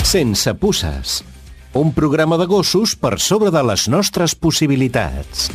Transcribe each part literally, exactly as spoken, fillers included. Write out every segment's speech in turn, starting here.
Sense puces. Un programa de gossos per sobre de les nostres possibilitats.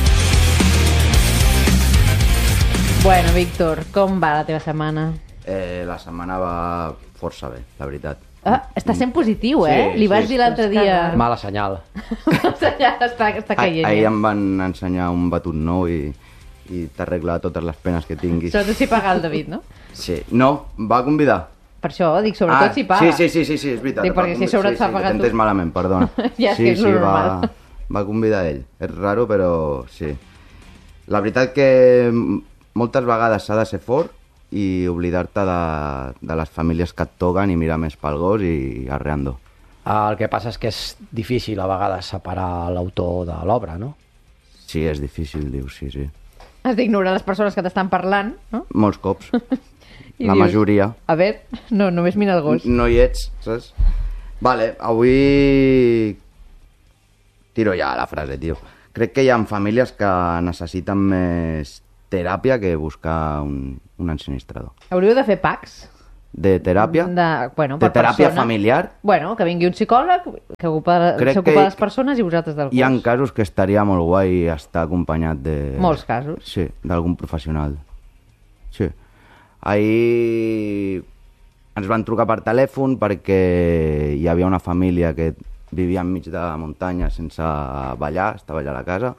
Bueno, Víctor, com va la teva setmana? Eh, la setmana va força bé, la veritat. Ah, està sent positiu, eh? Sí, Li vas sí. dir l'altre dia... Mala senyal. Mala senyal, està, està caient. Ahir ja. em van ensenyar un batut nou i, i t'arregla totes les penes que tinguis. Sobretot si paga el David, no? Sí, no, va convidar. Per això, dic, sobretot ah, si paga. Sí, sí, sí, sí, sí és veritat. Dic, perquè si a sobre sí, t'ha sí, pagat t'he entès tu. malament, perdona. Ja, és sí, que és sí, normal. va, va convidar ell. És raro, però sí. La veritat que moltes vegades s'ha de ser fort i oblidar-te de, de les famílies que et toquen i mirar més pel gos i arreando. El que passa és que és difícil a vegades separar l'autor de l'obra, no? Sí, és difícil, dius, sí, sí. Has d'ignorar les persones que t'estan parlant, no? Molts cops. I la dius, majoria. A veure, no, només mira el gos. No hi ets, saps? Vale, avui tiro ja la frase, tio. Crec que hi ha famílies que necessiten més teràpia que buscar un, un ensinistrador. Hauríeu de fer packs. De teràpia? De, bueno, de per teràpia persona. familiar? Bueno, que vingui un psicòleg que ocupa, s'ocupa que de les persones i vosaltres del gos. Hi ha casos que estaria molt guai estar acompanyat de... Molts casos. Sí, d'algun professional. Sí. Ahir ens van trucar per telèfon perquè hi havia una família que vivia enmig de la muntanya sense ballar, estava allà a la casa,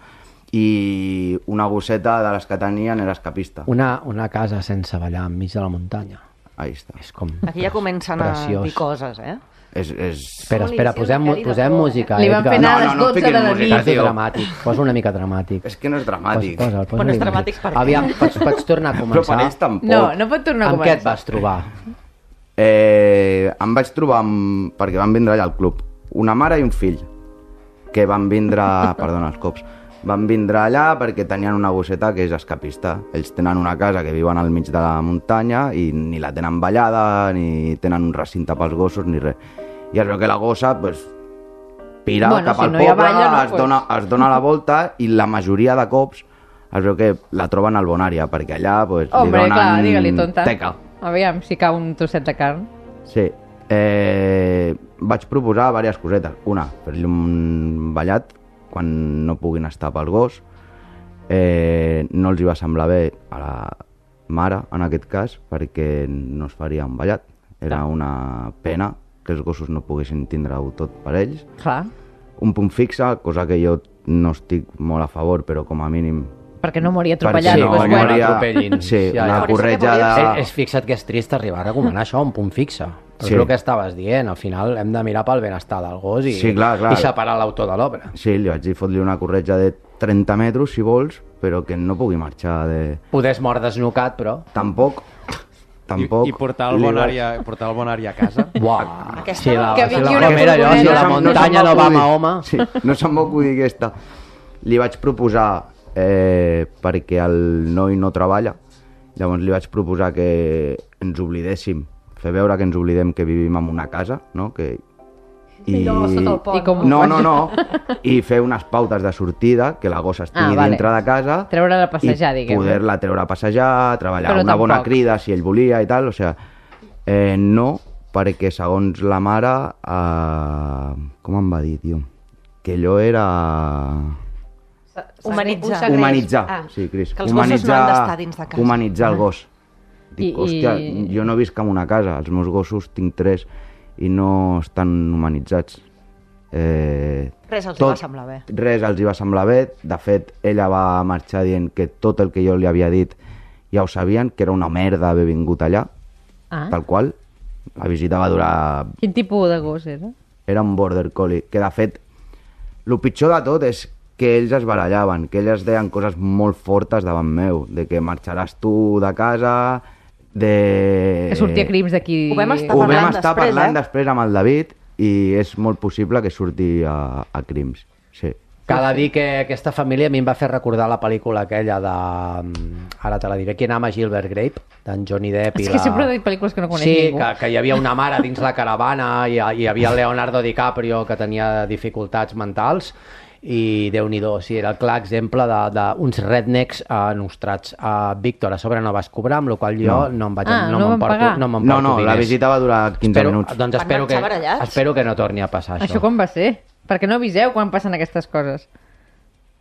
i una gosseta de les que tenien era escapista. Una, una casa sense ballar enmig de la muntanya. Ahí està. És com... Aquí ja comencen preciós. a dir coses, eh? És, és... Espera, espera, posem, posem música. Li van Edgar. fer anar a No, les no, no dotze fiquis de la música, nit. Posa tio. dramàtic, posa una mica dramàtic. És que no és dramàtic. Posa, posa, posa Però no és una mica. dramàtic per què? Aviam, pots, pots tornar a Però començar? per ells tampoc. No, no pot tornar a Amb què et començar. vas trobar? Eh, em vaig trobar amb... perquè van vindre allà al club una mare i un fill que van vindre, perdona els cops, van vindre allà perquè tenien una gosseta que és escapista. Ells tenen una casa que viuen al mig de la muntanya i ni la tenen ballada, ni tenen un recinte pels gossos, ni res. I es veu que la gossa, pues, pira Bueno, cap si al no hi ha poble, balla, no, es, pues. dona, es dona la volta i la majoria de cops es veu que la troben al Bonària, perquè allà pues, Hombre, li donen clar, digue-li tonta. teca. Aviam, si cau un trosset de carn. Sí. Eh, vaig proposar diverses cosetes. Una, fer-li un ballat quan no puguin estar pel gos. Eh, no els hi va semblar bé a la mare, en aquest cas, perquè no es faria un ballat. Era una pena que els gossos no poguessin tindre-ho tot per ells. Clar, Un punt fixe, cosa que jo no estic molt a favor, però com a mínim... perquè no moria Per atropellat. si no, pues, no bueno. moria- atropellin. Sí, Ja, una ja. corretjada... És, és fixa't que és trist arribar a recomanar això, un punt fixe. Però Sí. és el que estaves dient, al final hem de mirar pel benestar del gos i, Sí, clar, clar. i separar l'autor de l'obra. Sí, li vaig dir fot-li una corretja de trenta metres, si vols, però que no pugui marxar de... Podés mort desnucat, però... Tampoc, tampoc... I, i portar el li bonari vaig- a, portar el bonari a casa. Uah, Aquesta- si la, que si vingui la una primera, allò, si furgoneta. la se'm- muntanya se'm no va a acudir. Mahoma... Sí, no se'm va acudir aquesta. Li vaig proposar, eh, perquè el noi no treballa, llavors li vaig proposar que ens oblidéssim, fer veure que ens oblidem que vivim en una casa, no? Que... I... I com... No, no, no. I fer unes pautes de sortida, que la gossa estigui Ah, vale. dintre de casa. Treure-la a passejar, i diguem. poder-la treure a passejar, treballar Però una bona tampoc. crida si ell volia i tal, o sigui, eh, no, perquè segons la mare, eh, com em va dir, tio? Que allò era... Humanitzar. Un Humanitzar, Ah, sí, Cris. que els gossos no han d'estar dins de casa. Humanitzar el gos. Dic, I- hòstia, i- jo no visc en una casa, els meus gossos tinc tres i no estan humanitzats. Eh, Res els hi tot- va semblar bé. Res els hi va semblar bé. De fet, ella va marxar dient que tot el que jo li havia dit ja ho sabien, que era una merda haver vingut allà, Ah, tal qual. La visita va durar... quin tipus de gos era? Era un border collie, que de fet, el pitjor de tot és que ells es barallaven, que elles deien coses molt fortes davant meu, de que marxaràs tu de casa, de... Que sortia crims d'aquí... Ho vam estar Ho vam parlant estar després, parlant eh? després amb el David i és molt possible que surti a, a crims, sí. Cal a dir que aquesta família a mi em va fer recordar la pel·lícula aquella de... Ara te la diré, Qui ama Gilbert Grape, d'en Johnny Depp i És la... que sempre he dit pel·lícules que no coneix Sí, ningú. que, que hi havia una mare dins la caravana i hi havia el Leonardo DiCaprio que tenia dificultats mentals i Déu-n'hi-do, sí, era el clar exemple d'uns rednecks uh, nostrats. Uh, Víctor, a sobre no vas cobrar, amb la qual jo no, no em vaig... Ah, no no van m'emporto pagar? no m'emporto No, no, la diners. visita va durar quinze espero, minuts. Doncs Van espero que, marxar barallats? espero que no torni a passar això. Això com va ser? Perquè no aviseu quan passen aquestes coses.